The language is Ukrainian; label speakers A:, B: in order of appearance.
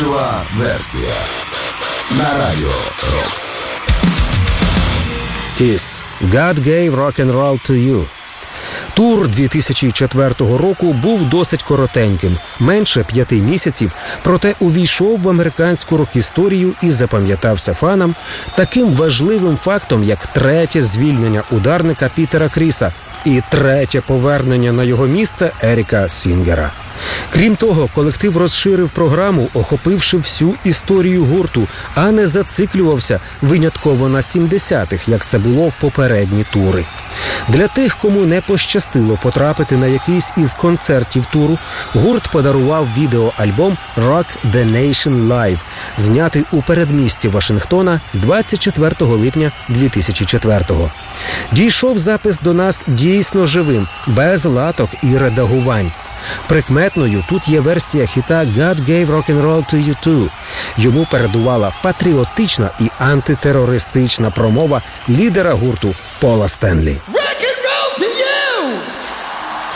A: Жива версія на Радіо Рокс.
B: Kiss. God gave rock and roll to you. Тур 2004 року був досить коротеньким, менше 5 місяців, проте увійшов в американську рок-історію і запам'ятався фанам таким важливим фактом, як третє звільнення ударника Пітера Кріса і третє повернення на його місце Еріка Сінгера. Крім того, колектив розширив програму, охопивши всю історію гурту, а не зациклювався винятково на 70-х, як це було в попередні тури. Для тих, кому не пощастило потрапити на якийсь із концертів туру, гурт подарував відеоальбом «Rock the Nation Live», знятий у передмісті Вашингтона 24 липня 2004-го. Дійшов запис до нас дійсно живим, без латок і редагувань. Прикметною тут є версія хіта «God gave rock and roll to you too». Йому передувала патріотична і антитерористична промова лідера гурту Пола Стенлі.
C: Rock and roll to you!